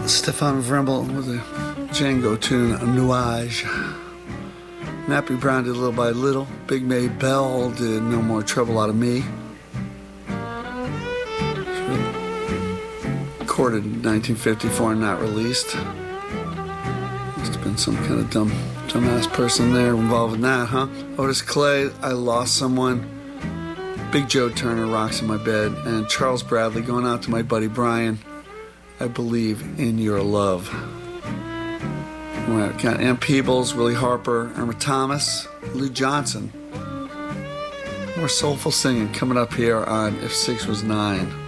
Stefan Vremble with a Django tune, Nuage. Nappy Brown did Little by Little. Big Maybelle did No More Trouble Out of Me. Recorded in 1954 and not released. Must have been some kind of dumbass person there involved in that, huh? Otis Clay, I Lost Someone. Big Joe Turner, Rocks in My Bed. And Charles Bradley, going out to my buddy Brian, I Believe in Your Love. Right, got Ann Peebles, Willie Harper, Irma Thomas, Lou Johnson. More soulful singing coming up here on If 6 Was 9.